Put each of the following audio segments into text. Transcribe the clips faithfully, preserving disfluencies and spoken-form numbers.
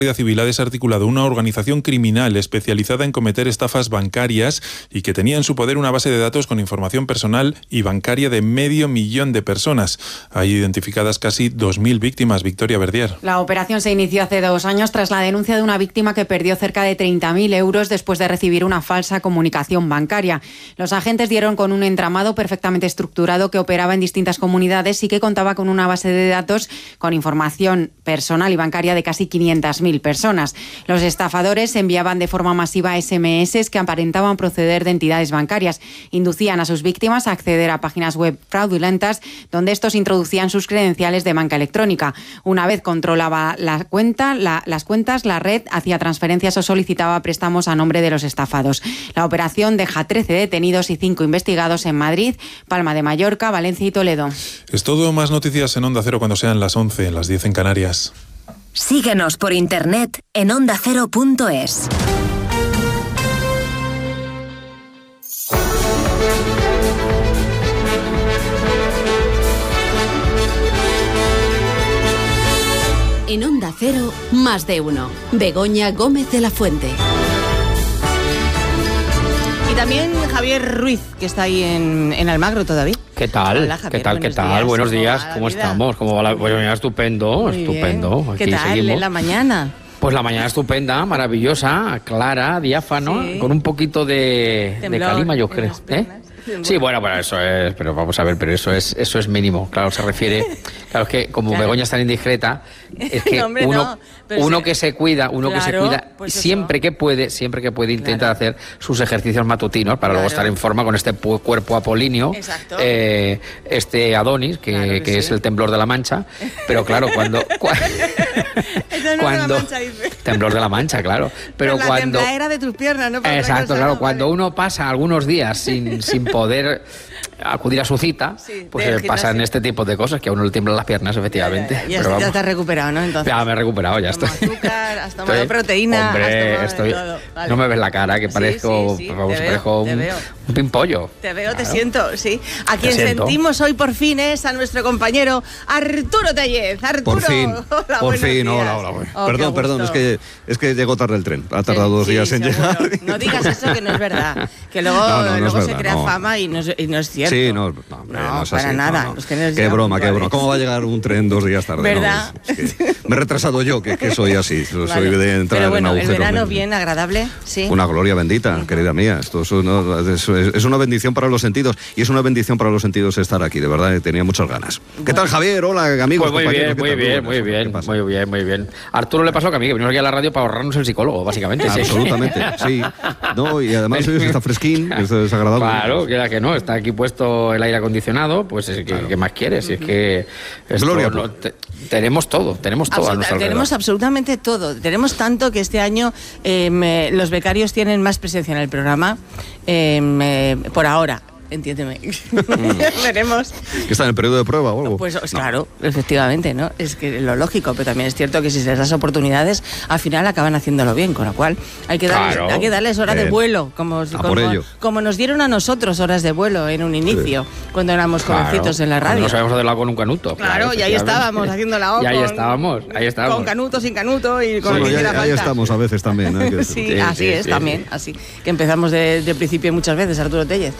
Civil ha desarticulado una organización criminal especializada en cometer estafas bancarias y que tenía en su poder una base de datos con información personal y bancaria de medio millón de personas. Hay identificadas casi dos mil víctimas. Victoria Verdier. La operación se inició hace dos años tras la denuncia de una víctima que perdió cerca de treinta mil euros después de recibir una falsa comunicación bancaria. Los agentes dieron con un entramado perfectamente estructurado que operaba en distintas comunidades y que contaba con una base de datos con información personal y bancaria de casi quinientas mil personas. Los estafadores enviaban de forma masiva ese eme ese que aparentaban proceder de entidades bancarias. Inducían a sus víctimas a acceder a páginas web fraudulentas donde estos introducían sus credenciales de banca electrónica. Una vez controlaba la cuenta, la, las cuentas, la red hacía transferencias o solicitaba préstamos a nombre de los estafados. La operación deja trece detenidos y cinco investigados en Madrid, Palma de Mallorca, Valencia y Toledo. Es todo. Más noticias en Onda Cero cuando sean las once, las diez en Canarias. Síguenos por internet en onda cero punto es. En Onda Cero, más de uno. Begoña Gómez de la Fuente. Y también Javier Ruiz, que está ahí en, en Almagro todavía. ¿Qué tal? Hola, Javier, ¿Qué tal? ¿Qué tal? días. Buenos días. ¿Cómo ¿Cómo va la vida? estamos? ¿Cómo va la... Bueno, mira, estupendo, Muy estupendo. bien. ¿Qué Aquí tal seguimos. en la mañana? Pues la mañana estupenda, maravillosa, clara, diáfano, Sí. con un poquito de, de Temblor calima, yo en creo. las ¿Eh? piernas. Sí, bueno, bueno, eso es, pero vamos a ver, pero eso es eso es mínimo. Claro, se refiere, claro, es que como Claro. Begoña es tan indiscreta, es que No, hombre, uno, no, pero uno se- que se cuida, uno que se Claro, cuida, pues eso. siempre que puede, siempre que puede intenta Claro. hacer sus ejercicios matutinos para luego Claro. estar en forma con este pu- cuerpo apolíneo, Exacto. eh, este Adonis, que, Claro que que sí. es el temblor de la Mancha, pero claro, cuando... cua- El temblor de la cuando Mancha, dice. temblor de la Mancha, claro, pero la cuando tembladera de tus piernas, ¿no? Por otra exacto, cosa, claro, ¿no? cuando Vale. uno pasa algunos días sin, sin poder acudir a su cita, Sí, pues del eh, pasan gimnasio. este tipo de cosas que a uno le tiemblan las piernas, efectivamente. Ya, ya, ya, pero ya vamos, te has recuperado, ¿no? Entonces. ya me he recuperado, ya Has tomado estoy. azúcar, has tomado Estoy- proteína, Hombre, has tomado de estoy. todo. Vale. No me ves la cara, que Sí, parezco, sí, sí, vamos, te veo, parezco te un, veo. un pimpollo. Te veo, te Claro. siento, sí. A quien siento. sentimos hoy por fin es a nuestro compañero Arturo Tellez. Arturo, Por fin, hola, por buenos fin, días. hola, hola. bueno. Oh, qué perdón, perdón, gusto. es que, es que llegó tarde el tren. Ha tardado dos Sí, días en seguro. llegar. No digas eso, que no es verdad. Que luego, No, no, no es luego se verdad, crea no. fama y no, es, y no es cierto. Sí, no, no, hombre, No, no es para así, nada. no, no. Los trenes Qué llegan broma, qué puntuales. broma. ¿Cómo va a llegar un tren dos días tarde? ¿Verdad? No, es que me he retrasado yo, que, que soy así. Soy Vale. de entrar Pero bueno, en el agujeros. verano negros. bien agradable, sí. Una gloria bendita, querida mía. Esto es, uno- es, es una bendición para los sentidos. Y es una bendición para los sentidos estar aquí, de verdad. Tenía muchas ganas. ¿Qué tal, Javier? Hola, amigos, Pues muy compañeros. bien, ¿qué muy tal? bien, buenas. muy ¿Qué bien, pasa? muy bien, muy bien. A Arturo le pasó que a mí, que venimos aquí a la radio para ahorrarnos el psicólogo, básicamente. sí. Absolutamente, sí. No, y además hoy está fresquín, esto es agradable. Claro, que era que no, está aquí puesto el aire acondicionado, pues es que, ¿qué más quieres? Si es que esto Gloria, no- pues. te- tenemos todo, tenemos todo a Absoluta- nuestro alrededor. tenemos absolutamente todo. Tenemos tanto que este año eh, me- los becarios tienen más presencia en el programa. eh, me- por ahora, entiéndeme. Veremos. ¿Que está en el periodo de prueba o algo? Pues No. claro, efectivamente, ¿no? Es que lo lógico, pero también es cierto que si se les das oportunidades, al final acaban haciéndolo bien, con lo cual hay que darles, Claro. hay que darles horas de Bien. vuelo, como, A como, por ello. como nos dieron a nosotros horas de vuelo en un inicio, cuando éramos Claro, jovencitos en la cuando radio. No sabemos hacer con un canuto. Claro, y ahí efectivamente. estábamos haciendo la O Y ahí con- estábamos, ahí estábamos. Con canuto, sin canuto y con Bueno, lo que ya- hiciera ahí falta. estamos a veces también. ¿eh? Que- Sí, Sí, así sí, es sí, también, sí. así que empezamos de, de principio muchas veces, Arturo Tellez.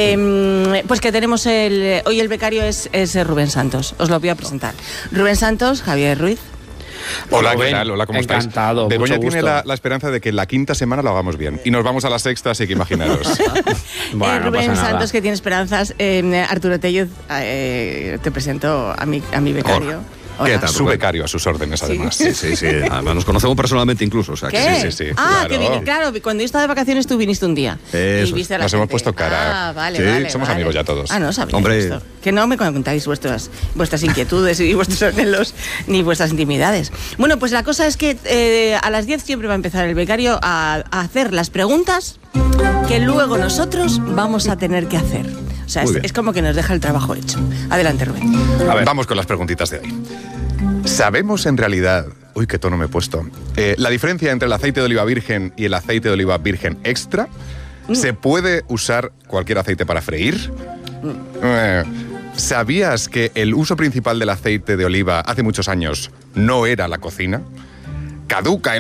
Eh, pues que tenemos el hoy el becario es, es Rubén Santos, os lo voy a presentar. Rubén Santos, Javier Ruiz. Hola, ¿qué Rubén, tal? Hola, ¿cómo estáis? encantado, Begoña mucho tiene gusto. la, la esperanza de que la quinta semana lo hagamos bien. Y nos vamos a la sexta, así que imaginaros. Bueno, Eh, no Rubén pasa nada. Santos, que tiene esperanzas. Eh, Arturo Tellez, eh, te presento a mi, a mi becario. ¿Qué Hola. tal? Su becario a sus órdenes, además. Sí, sí, sí. Además, nos conocemos personalmente incluso. O sea, que ¿Qué? sí, sí, sí, Ah, claro. que vine, claro, cuando yo estaba de vacaciones tú viniste un día. Eso y viste a la Nos hemos gente. puesto cara. Ah, vale, Sí, vale. somos vale. amigos ya todos. Ah, no sabía Hombre. esto. Que no me contáis vuestras, vuestras inquietudes y vuestros anhelos ni vuestras intimidades. Bueno, pues la cosa es que eh, a las diez siempre va a empezar el becario a, a hacer las preguntas que luego nosotros vamos a tener que hacer. O sea, Muy es, bien. es como que nos deja el trabajo hecho. Adelante, Rubén. A ver, vamos con las preguntitas de hoy. ¿Sabemos en realidad, uy, qué tono me he puesto, eh, la diferencia entre el aceite de oliva virgen y el aceite de oliva virgen extra? ¿Se puede usar cualquier aceite para freír? Eh, ¿Sabías que el uso principal del aceite de oliva hace muchos años no era la cocina? caduca